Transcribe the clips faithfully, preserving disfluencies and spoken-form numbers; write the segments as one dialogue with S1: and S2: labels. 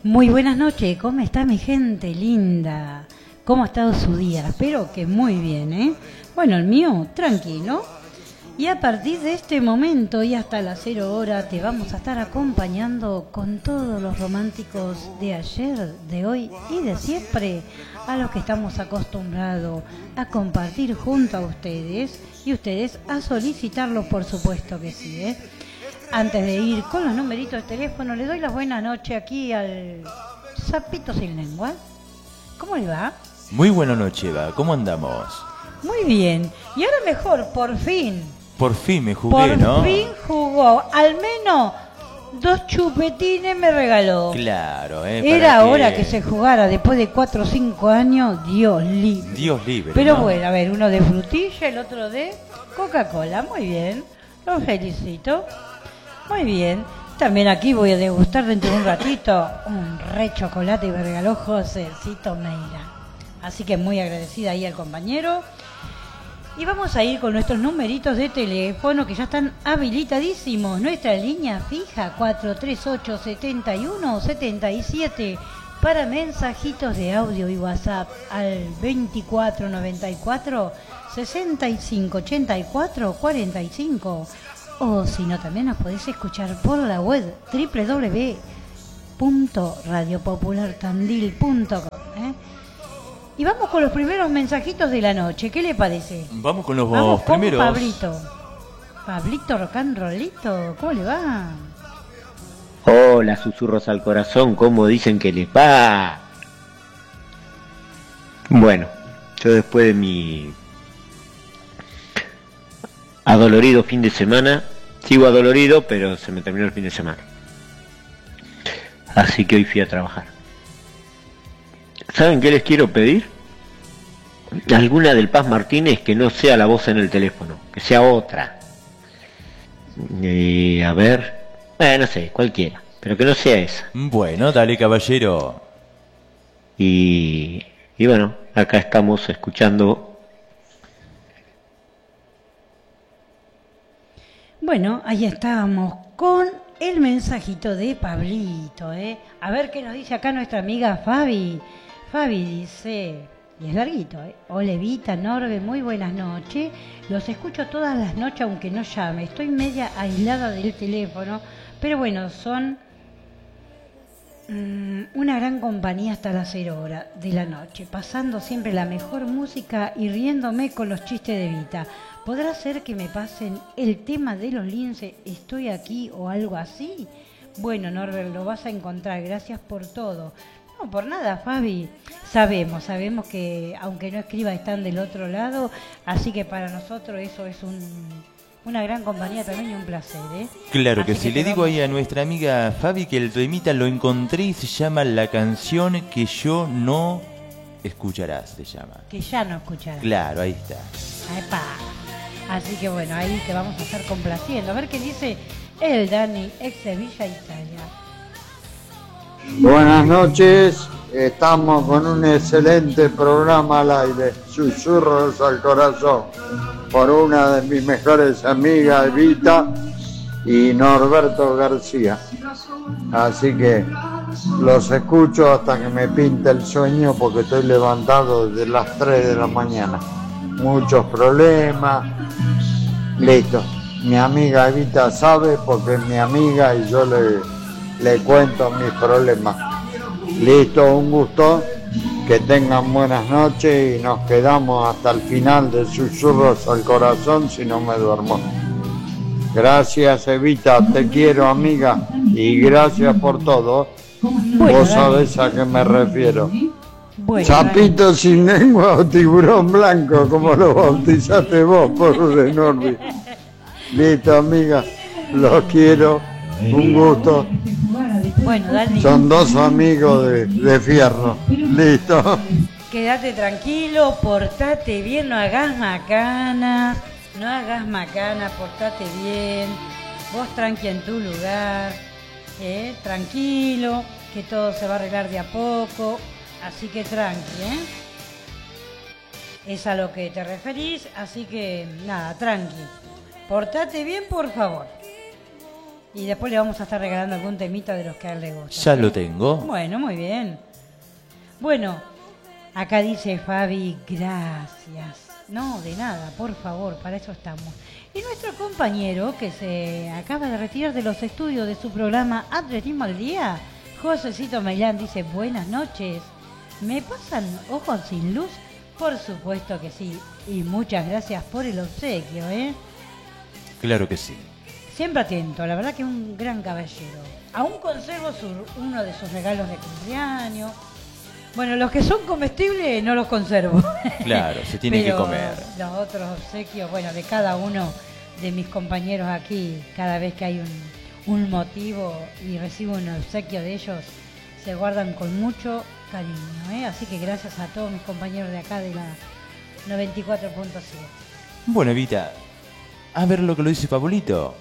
S1: Muy buenas noches, ¿cómo está mi gente linda? ¿Cómo ha estado su día? Espero que muy bien, ¿eh? Bueno, el mío, tranquilo. Y a partir de este momento y hasta las cero hora te vamos a estar acompañando con todos los románticos de ayer, de hoy y de siempre, a los que estamos acostumbrados a compartir junto a ustedes y ustedes a solicitarlos, por supuesto que sí, ¿eh? Antes de ir con los numeritos de teléfono, le doy las buenas noches aquí al Sapito Sin Lengua. ¿Cómo le va?
S2: Muy buena noche, Eva. ¿Cómo andamos?
S1: Muy bien. Y ahora mejor, por fin.
S2: Por fin me jugué,
S1: por
S2: ¿no?
S1: Por fin jugó. Al menos dos chupetines me regaló.
S2: Claro, ¿eh?
S1: Era que... hora que se jugara después de cuatro o cinco años. Dios libre.
S2: Dios libre,
S1: Pero
S2: ¿no?
S1: bueno, a ver, uno de frutilla, el otro de Coca-Cola. Muy bien. Los felicito. Muy bien. También aquí voy a degustar dentro de un ratito un re chocolate que me regaló Josecito Meira. Así que muy agradecida ahí al compañero. Y vamos a ir con nuestros numeritos de teléfono que ya están habilitadísimos. Nuestra línea fija cuatro tres ocho, siete uno, siete siete para mensajitos de audio y WhatsApp al veinticuatro noventa y cuatro, sesenta y cinco ochenta y cuatro, cuarenta y cinco. O si no, también nos podés escuchar por la web doble u doble u doble u punto radio popular tandil punto com, ¿eh? Y vamos con los primeros mensajitos de la noche. ¿Qué le parece?
S2: Vamos con los
S1: vamos
S2: primeros.
S1: Con Pablito. Pablito Rocanrolito, ¿cómo le va?
S3: Hola, susurros al corazón, ¿cómo dicen que les va? Bueno, yo después de mi adolorido fin de semana, sigo adolorido, pero se me terminó el fin de semana. Así que hoy fui a trabajar. ¿Saben qué les quiero pedir? Alguna del Paz Martínez que no sea la voz en el teléfono, que sea otra. Y a ver, eh, no sé, cualquiera, pero que no sea esa.
S2: Bueno, dale, caballero.
S3: Y, y bueno, acá estamos escuchando.
S1: Bueno, ahí estábamos con el mensajito de Pablito, ¿eh? A ver qué nos dice acá nuestra amiga Fabi. Fabi dice, y es larguito, ¿eh? Hola Evita, Norbe, muy buenas noches. Los escucho todas las noches aunque no llame. Estoy media aislada del teléfono, pero bueno, son mmm, una gran compañía hasta las cero horas de la noche, pasando siempre la mejor música y riéndome con los chistes de Evita. ¿Podrá ser que me pasen el tema de los linces, estoy aquí o algo así? Bueno, Norbert, lo vas a encontrar, gracias por todo. No, por nada, Fabi. Sabemos, sabemos que aunque no escriba están del otro lado, así que para nosotros eso es un, una gran compañía también y un placer, ¿eh?
S2: Claro
S1: así
S2: que sí, le digo
S1: vamos...
S2: ahí a nuestra amiga Fabi que el temita lo encontré y se llama La canción que yo no escucharás, se llama.
S1: Que ya no escucharás.
S2: Claro, ahí está.
S1: ¡Epa! Así que bueno, ahí te vamos a estar complaciendo. A ver qué dice el Dani, ex de Villa Italia.
S4: Buenas noches, estamos con un excelente programa al aire, Susurros al Corazón, por una de mis mejores amigas, Evita y Norberto García. Así que los escucho hasta que me pinte el sueño porque estoy levantado desde las tres de la mañana. Muchos problemas. Listo. Mi amiga Evita sabe porque es mi amiga y yo le, le cuento mis problemas. Listo, un gusto. Que tengan buenas noches y nos quedamos hasta el final de Susurros al Corazón si no me duermo. Gracias Evita, te quiero amiga y gracias por todo. Bueno, vos sabés a qué me refiero. Bueno, Sapito dale. Sin lengua o tiburón blanco, como lo bautizaste vos, pobre Norby. Listo, amiga, los quiero, un gusto.
S1: Bueno, Dani.
S4: Son dos amigos de, de fierro. Listo.
S1: Quédate tranquilo, portate bien, no hagas macana, no hagas macana, portate bien. Vos tranqui en tu lugar, ¿eh? Tranquilo, que todo se va a arreglar de a poco. Así que tranqui, ¿eh? Es a lo que te referís, así que nada, tranqui. Portate bien, por favor. Y después le vamos a estar regalando algún temita de los que a él le gusta.
S2: Ya lo tengo.
S1: Bueno, muy bien. Bueno, acá dice Fabi, gracias. No, de nada, por favor, para eso estamos. Y nuestro compañero que se acaba de retirar de los estudios de su programa Atletismo al Día, Josecito Meilán, dice, buenas noches. ¿Me pasan ojos sin luz? Por supuesto que sí. Y muchas gracias por el obsequio, ¿eh?
S2: Claro que sí.
S1: Siempre atento, la verdad que un gran caballero. Aún conservo su, uno de sus regalos de cumpleaños. Bueno, los que son comestibles no los conservo.
S2: Claro, se tienen
S1: Pero
S2: que comer.
S1: Los otros obsequios, bueno, de cada uno de mis compañeros aquí, cada vez que hay un, un motivo y recibo un obsequio de ellos, se guardan con mucho cariño, ¿eh? Así que gracias a todos mis compañeros de acá de la noventa y cuatro punto siete.
S2: Bueno, Evita, a ver lo que lo dice Pablito.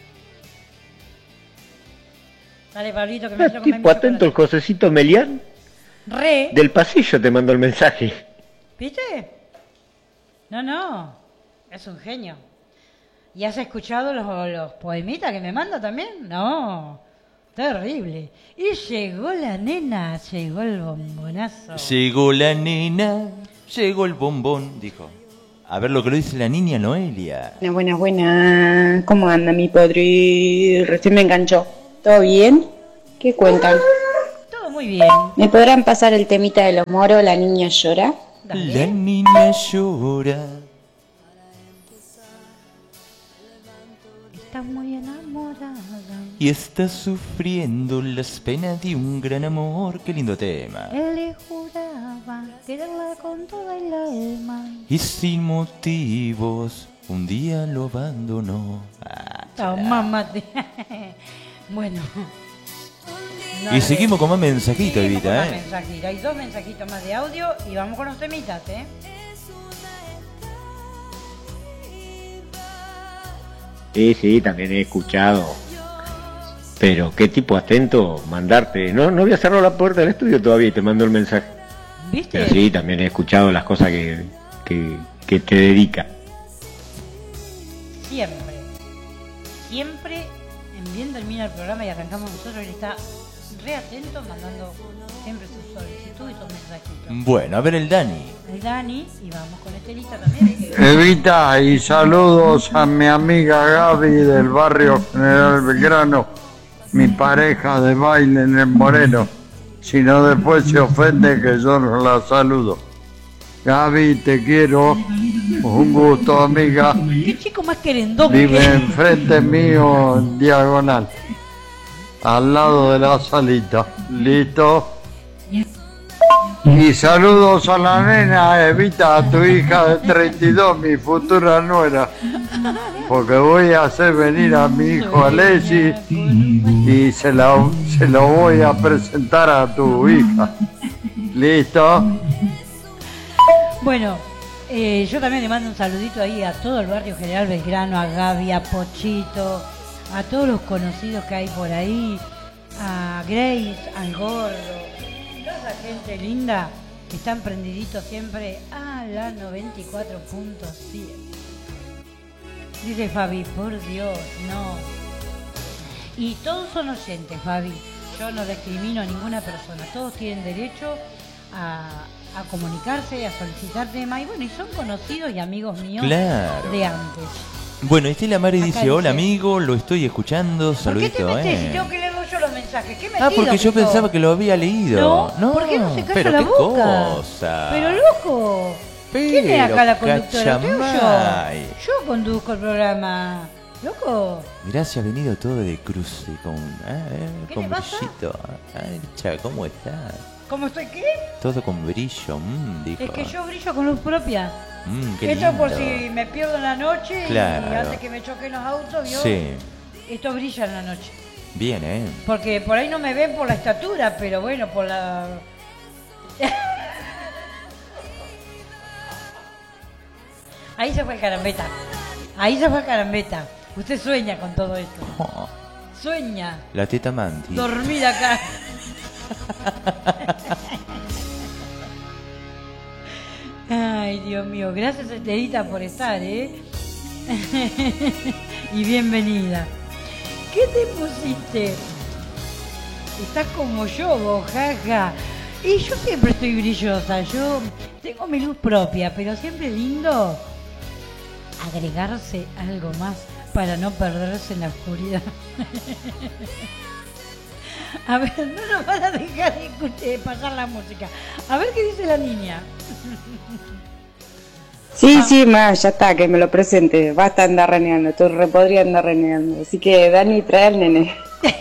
S1: Dale, Pablito, que me
S3: Ah, tipo atento el Josecito Melián.
S1: Re.
S3: Del pasillo te mandó el mensaje.
S1: ¿Viste? No, no. Es un genio. ¿Y has escuchado los, los poemitas que me manda también? No. Terrible. Y llegó la nena, llegó el bombonazo.
S2: Llegó la nena, llegó el bombón, dijo. A ver lo que lo dice la niña Noelia.
S5: Buenas, buenas, buenas. ¿Cómo anda mi podri? Recién me enganchó. ¿Todo bien? ¿Qué cuentan?
S1: Todo muy bien.
S5: ¿Me podrán pasar el temita de los moros? La niña llora.
S1: Dale.
S2: La niña llora.
S1: Está muy enamorada.
S2: Y está sufriendo las penas de un gran amor. Qué lindo tema.
S1: Él le juraba quererla con toda el alma.
S2: Y sin motivos, un día lo abandonó. Ah,
S1: Toma mate. Bueno. No
S2: y
S1: le-
S2: seguimos con más mensajitos,
S1: Seguimos con
S2: Evita,
S1: más
S2: ¿eh?
S1: mensajitos. Hay dos mensajitos más de audio y vamos con los temitas, ¿eh?
S3: Sí, sí, también he escuchado. Pero qué tipo atento mandarte. No, no había cerrado la puerta del estudio todavía y te mandó el mensaje.
S1: ¿Viste?
S3: Pero sí, también he escuchado las cosas que, que, que te dedica.
S1: Siempre. Siempre, en bien termina el programa y arrancamos nosotros, él está re atento, mandando siempre su solicitud y sus mensajitos.
S2: Bueno, a ver el Dani.
S1: El Dani, y vamos con Estelita también.
S4: Evita, y saludos a mi amiga Gaby del barrio General Belgrano, mi pareja de baile en el Moreno. Si no, después se ofende que yo no la saludo. Gaby, te quiero. Un gusto, amiga.
S1: Qué chico más querendón
S4: Vive
S1: que
S4: enfrente mío en diagonal, al lado de la salita. ¿Listo? Y saludos a la nena, Evita, a tu hija de treinta y dos, mi futura nuera. Porque voy a hacer venir a mi hijo Alessi y se, la, se lo voy a presentar a tu hija. ¿Listo?
S1: Bueno, eh, yo también le mando un saludito ahí a todo el barrio General Belgrano, a Gaby, a Pochito, a todos los conocidos que hay por ahí, a Grace, al Gordo, toda esa gente linda que están prendiditos siempre a la noventa y cuatro punto siete. Dice Fabi, por Dios, no. Y todos son oyentes, Fabi. Yo no discrimino a ninguna persona. Todos tienen derecho a, a comunicarse, a solicitar temas. Y bueno, y son conocidos y amigos míos
S2: Claro.
S1: de antes.
S2: Bueno, Estela Mari
S1: Acá
S2: dice,
S1: dice-
S2: hola amigo, lo estoy escuchando,
S1: ¿Por qué te
S2: saludito,
S1: metes si
S2: eh.
S1: tengo que leerlo yo los mensajes? ¿Qué
S2: Ah,
S1: metido
S2: porque yo
S1: que sos?
S2: pensaba que lo había leído.
S1: No, ¿por qué no se calla
S2: pero
S1: la
S2: qué
S1: boca?
S2: cosa.
S1: Pero loco. ¿Quién es acá la conductora? ¿Usted o yo?
S2: cachamay.
S1: Yo conduzco el programa. Loco.
S2: Mirá, se ha venido todo de cruce con, ah, eh,
S1: ¿Qué
S2: con
S1: le pasa?
S2: brillito. Ay, cha, ¿cómo está?
S1: ¿Cómo estoy qué?
S2: Todo con brillo, mm, dijo.
S1: Es que yo brillo con luz propia.
S2: Mm, qué
S1: Esto por
S2: lindo.
S1: si me pierdo en la noche y
S2: Claro.
S1: antes que me choquen los autos, ¿vio?
S2: Sí,
S1: Esto brilla en la noche.
S2: bien, ¿eh?
S1: Porque por ahí no me ven por la estatura, pero bueno, por la... Ahí se fue el carambeta. Ahí se fue el carambeta. Usted sueña con todo esto.
S2: Oh,
S1: Sueña.
S2: la teta manti.
S1: Dormida acá. Ay, Dios mío. Gracias, Estelita, por estar, ¿eh? Y bienvenida. ¿Qué te pusiste? Estás como yo, vos, jaja. Y yo siempre estoy brillosa, yo tengo mi luz propia, pero siempre es lindo agregarse algo más para no perderse en la oscuridad. A ver, no nos van a dejar de escuchar, pasar la música. A ver qué dice la niña.
S5: Sí,
S1: Ah.
S5: sí, más, ya está, que me lo presente. Basta de andar renegando, tú re podría andar renegando. Así que, Dani, trae al nene.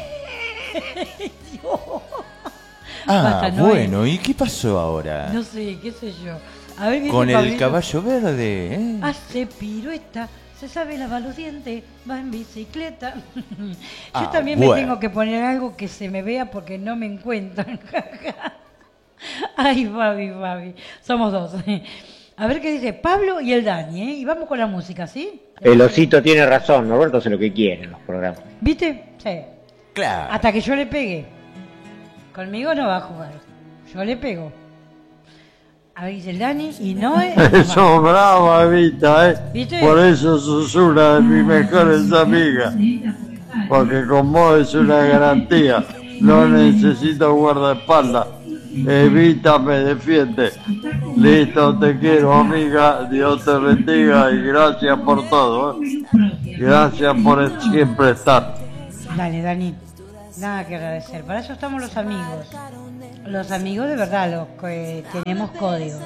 S2: Ah,
S1: Basta, no
S2: bueno, ¿y qué pasó ahora?
S1: No sé, qué sé yo. A ver, ¿qué
S2: Con
S1: dice
S2: el
S1: Pablito?
S2: caballo verde, ¿eh?
S1: Hace pirueta, se sabe lavar los dientes, va en bicicleta. Yo
S2: Ah,
S1: también
S2: bueno.
S1: me tengo que poner algo que se me vea porque no me encuentran. Ay, Fabi, Fabi. Somos dos. A ver qué dice Pablo y el Dani, ¿eh? Y vamos con la música, ¿sí?
S3: El osito tiene razón, Norberto hace lo que quiere en los programas.
S1: ¿Viste? Sí.
S2: Claro.
S1: Hasta que yo le pegue. Conmigo no va a jugar. Yo le pego. A ver, dice el Dani y no es...
S4: Eso, brava, Evita, ¿eh?
S1: ¿Viste?
S4: Por eso sos una de mis mejores amigas. Porque con vos es una garantía. No necesito guardaespaldas. Evita me defiende. Listo, te quiero, amiga. Dios te bendiga y gracias por todo, ¿eh? Gracias por siempre estar.
S1: Dale, Dani. Nada que agradecer. Para eso estamos los amigos. Los amigos de verdad, los que tenemos códigos.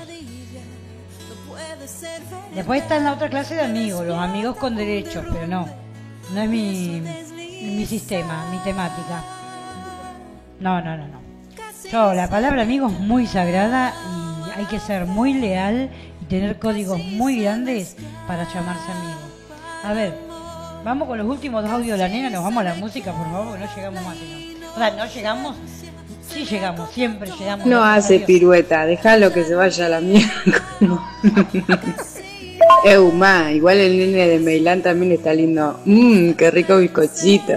S1: Después está en la otra clase de amigos, los amigos con derechos, pero no. No es mi, mi sistema, mi temática. No, no, no, no. Yo, la palabra amigo es muy sagrada y hay que ser muy leal y tener códigos muy grandes para llamarse amigo. A ver, vamos con los últimos dos audios de la nena, nos vamos a la música, por favor, porque no llegamos más. ¿No? O sea, no llegamos, sí llegamos, siempre llegamos.
S5: No
S1: gracias a
S5: hace
S1: Dios.
S5: pirueta, déjalo que se vaya a la mierda. Euma, igual el nene de Meilán también está lindo. Mmm, qué rico bizcochito.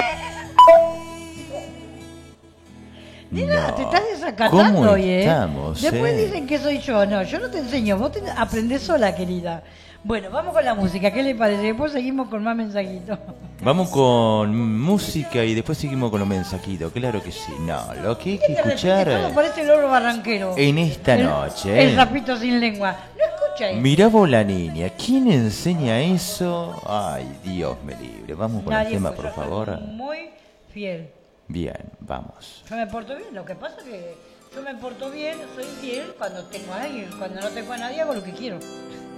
S1: Nena,
S2: No.
S1: te estás desacatando
S2: ¿Cómo
S1: hoy, ¿eh?
S2: estamos,
S1: Después
S2: eh?
S1: dicen que soy yo. No, yo no te enseño. Vos te aprendés sola, querida. Bueno, vamos con la música. ¿Qué le parece? Después seguimos con más mensajitos.
S2: Vamos con música y después seguimos con los mensajitos. Claro que sí. No, lo que hay que escuchar
S1: Todo parece el loro barranquero.
S2: en esta
S1: El-
S2: noche.
S1: El
S2: ¿eh?
S1: sapito sin lengua. ¿No escucha eso?
S2: Mirá vos la niña. ¿Quién enseña eso? Ay, Dios me libre. Vamos con el
S1: Nadie,
S2: tema,
S1: pues,
S2: por
S1: yo soy
S2: favor.
S1: muy fiel.
S2: Bien, vamos.
S1: Yo me porto bien. Lo que pasa es que yo me porto bien, soy fiel cuando tengo a alguien. Cuando no tengo a nadie hago lo que quiero.